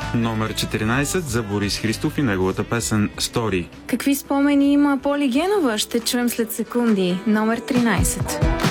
Номер 14 за Борис Христов и неговата песен «Стори». Какви спомени има Поли Генова? Ще чуем след секунди. Номер 13.